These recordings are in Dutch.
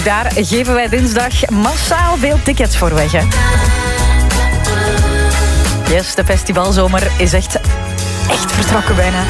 ook daar geven wij dinsdag massaal veel tickets voor weg. Hè? Yes, de festivalzomer is echt vertrokken bijna.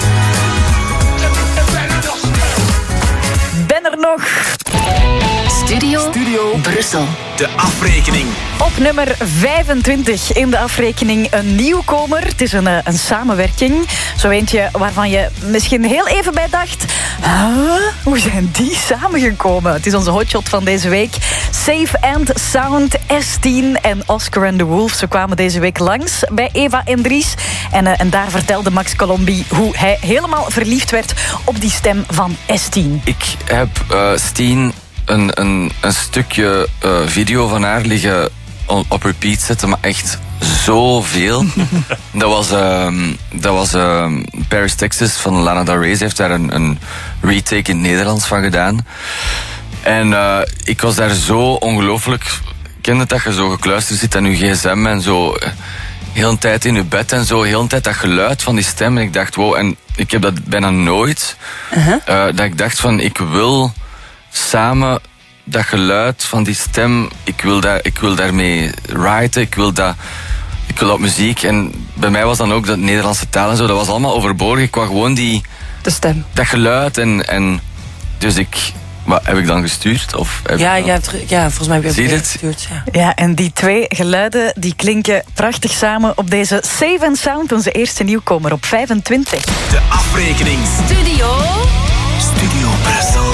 Ben er nog. Studio Brussel. De afrekening. Op nummer 25 in de afrekening een nieuwkomer. Het is een samenwerking. Zo eentje waarvan je misschien heel even bij dacht... hoe zijn die samengekomen? Het is onze hotshot van deze week. Safe and Sound, S10 en Oscar and the Wolf. Ze kwamen deze week langs bij Eva en Dries. En daar vertelde Max Colombi hoe hij helemaal verliefd werd op die stem van S10. Ik heb Steen een stukje video van haar liggen op repeat zetten, maar echt zoveel. Dat was Paris, Texas van Lana Del Rey. Ze heeft daar een retake in het Nederlands van gedaan. En ik was daar zo ongelooflijk... Ik ken het dat je zo gekluisterd zit aan je gsm en zo... heel een tijd in je bed en zo, heel een tijd dat geluid van die stem. En ik dacht, wow, en ik heb dat bijna nooit. Dat ik dacht van, ik wil samen dat geluid van die stem, ik wil daarmee writen, ik wil op muziek. En bij mij was dan ook dat Nederlandse taal en zo, dat was allemaal overbodig. Ik wou gewoon de stem. Dat geluid en dus wat heb ik dan gestuurd? Of volgens mij heb je het gestuurd. Ja, en die twee geluiden die klinken prachtig samen op deze Safe and Sound, onze eerste nieuwkomer op 25. De afrekening. Studio Brussel.